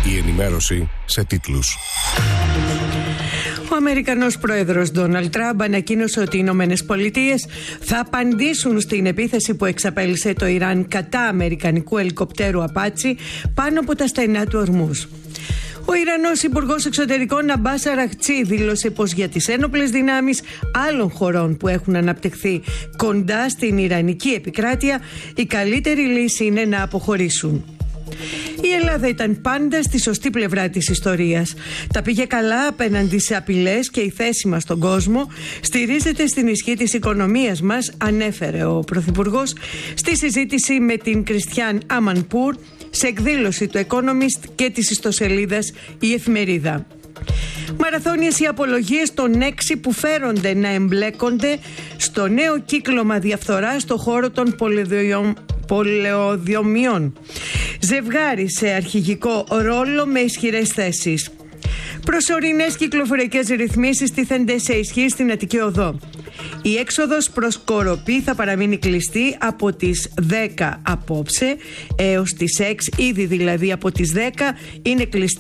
Η ενημέρωση σε τίτλους. Ο Αμερικανός πρόεδρος Ντόναλντ Τραμπ ανακοίνωσε ότι οι Ηνωμένες Πολιτείες θα απαντήσουν στην επίθεση που εξαπέλυσε το Ιράν κατά αμερικανικού ελικοπτέρου Απάτσι πάνω από τα στενά του Ορμούζ. Ο Ιρανός Υπουργός Εξωτερικών Αμπάς Αραχτσί δήλωσε πως για τις ένοπλες δυνάμεις άλλων χωρών που έχουν αναπτυχθεί κοντά στην Ιρανική επικράτεια, η καλύτερη λύση είναι να αποχωρήσουν. Η Ελλάδα ήταν πάντα στη σωστή πλευρά της ιστορίας. Τα πήγε καλά απέναντι σε απειλές και η θέση μας στον κόσμο στηρίζεται στην ισχύ της οικονομίας μας, ανέφερε ο Πρωθυπουργός στη συζήτηση με την Κριστιάν Αμανπούρ σε εκδήλωση του Economist και της ιστοσελίδας Η Εφημερίδα. Μαραθώνιες οι απολογίες των 6 που φέρονται να εμπλέκονται στο νέο κύκλωμα διαφθοράς στο χώρο των πολεοδομιών. Ζευγάρι σε αρχηγικό ρόλο με ισχυρές θέσεις. Προσωρινές κυκλοφοριακές ρυθμίσεις τίθενται σε ισχύ στην Αττική Οδό. Η έξοδος προς Κοροπή θα παραμείνει κλειστή από τις 10 απόψε έως τις 6, ήδη δηλαδή από τις 10 είναι κλειστή